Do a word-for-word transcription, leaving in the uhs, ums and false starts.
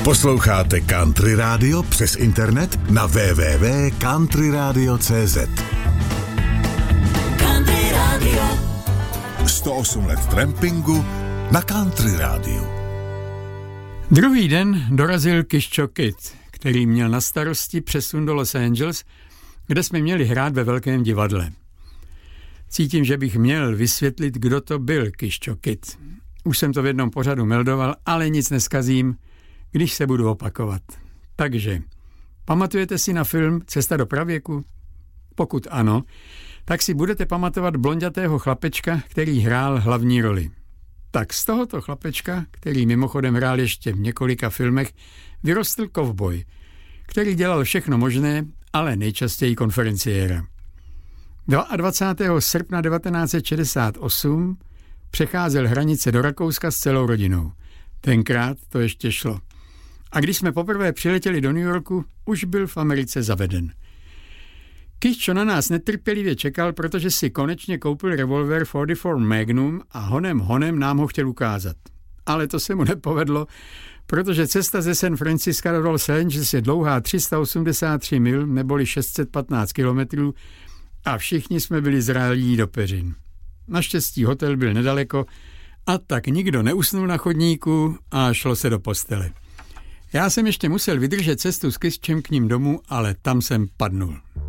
Posloucháte Country Radio přes internet na w w w tečka country radio tečka c z. Country Radio. sto osm let trampingu na Country Radio. Druhý den dorazil Kisho Kid, který měl na starosti přesun do Los Angeles, kde jsme měli hrát ve velkém divadle. Cítím, že bych měl vysvětlit, kdo to byl Kisho Kid. Už jsem to v jednom pořadu meldoval, ale nic neskazím, když se budu opakovat. Takže, pamatujete si na film Cesta do pravěku? Pokud ano, tak si budete pamatovat blonďatého chlapečka, který hrál hlavní roli. Tak z tohoto chlapečka, který mimochodem hrál ještě v několika filmech, vyrostl kovboj, který dělal všechno možné, ale nejčastěji konferenciéra. dvacátého druhého srpna devatenáct set šedesát osm přecházel hranice do Rakouska s celou rodinou. Tenkrát to ještě šlo. A když jsme poprvé přiletěli do New Yorku, už byl v Americe zaveden. Kisho na nás netrpělivě čekal, protože si konečně koupil revolver čtyřicet čtyři Magnum a honem honem nám ho chtěl ukázat. Ale to se mu nepovedlo, protože cesta ze San Francisca do Los Angeles je dlouhá tři sta osmdesát tři mil, neboli šest set patnáct kilometrů, a všichni jsme byli zrálí do peřin. Naštěstí hotel byl nedaleko a tak nikdo neusnul na chodníku a šlo se do postele. Já jsem ještě musel vydržet cestu s Kishem k ním domů, ale tam jsem padnul.